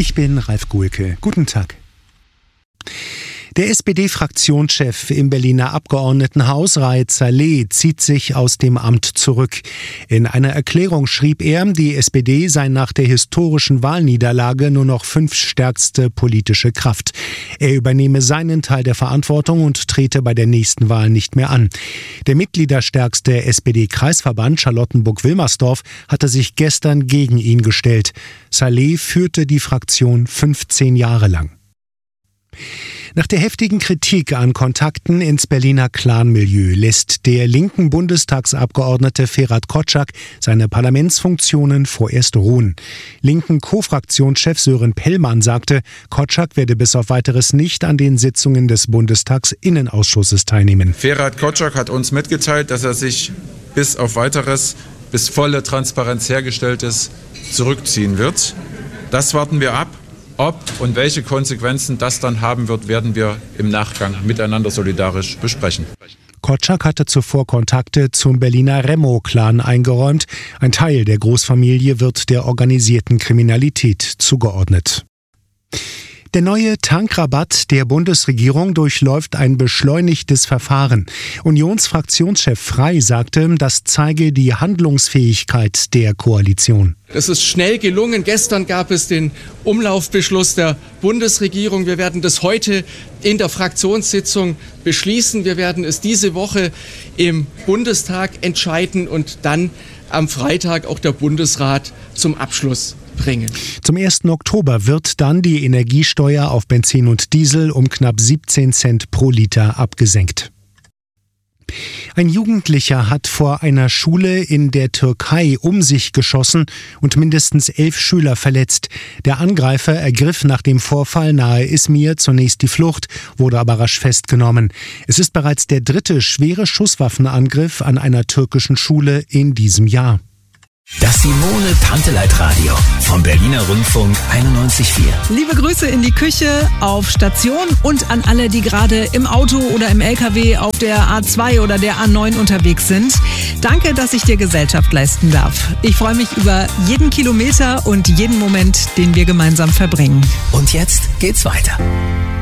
Ich bin Ralf Guhlke. Guten Tag. Der SPD-Fraktionschef im Berliner Abgeordnetenhaus, Raed Saleh, zieht sich aus dem Amt zurück. In einer Erklärung schrieb er, die SPD sei nach der historischen Wahlniederlage nur noch 5. stärkste politische Kraft. Er übernehme seinen Teil der Verantwortung und trete bei der nächsten Wahl nicht mehr an. Der mitgliederstärkste SPD-Kreisverband Charlottenburg-Wilmersdorf hatte sich gestern gegen ihn gestellt. Saleh führte die Fraktion 15 Jahre lang. Nach der heftigen Kritik an Kontakten ins Berliner Clanmilieu lässt der linken Bundestagsabgeordnete Ferhat Kotschak seine Parlamentsfunktionen vorerst ruhen. Linken Co-Fraktionschef Sören Pellmann sagte, Kotschak werde bis auf Weiteres nicht an den Sitzungen des Bundestagsinnenausschusses teilnehmen. Ferhat Kotschak hat uns mitgeteilt, dass er sich bis auf Weiteres, bis volle Transparenz hergestellt ist, zurückziehen wird. Das warten wir ab. Ob und welche Konsequenzen das dann haben wird, werden wir im Nachgang miteinander solidarisch besprechen. Kotschak hatte zuvor Kontakte zum Berliner Remo-Clan eingeräumt. Ein Teil der Großfamilie wird der organisierten Kriminalität zugeordnet. Der neue Tankrabatt der Bundesregierung durchläuft ein beschleunigtes Verfahren. Unionsfraktionschef Frey sagte, das zeige die Handlungsfähigkeit der Koalition. Es ist schnell gelungen. Gestern gab es den Umlaufbeschluss der Bundesregierung. Wir werden das heute in der Fraktionssitzung beschließen. Wir werden es diese Woche im Bundestag entscheiden und dann am Freitag auch der Bundesrat zum Abschluss bringen. Zum 1. Oktober wird dann die Energiesteuer auf Benzin und Diesel um knapp 17 Cent pro Liter abgesenkt. Ein Jugendlicher hat vor einer Schule in der Türkei um sich geschossen und mindestens 11 Schüler verletzt. Der Angreifer ergriff nach dem Vorfall nahe Izmir zunächst die Flucht, wurde aber rasch festgenommen. Es ist bereits der 3. schwere Schusswaffenangriff an einer türkischen Schule in diesem Jahr. Das Simone-Panteleit-Radio vom Berliner Rundfunk 91.4. Liebe Grüße in die Küche, auf Station und an alle, die gerade im Auto oder im LKW auf der A2 oder der A9 unterwegs sind. Danke, dass ich dir Gesellschaft leisten darf. Ich freue mich über jeden Kilometer und jeden Moment, den wir gemeinsam verbringen. Und jetzt geht's weiter.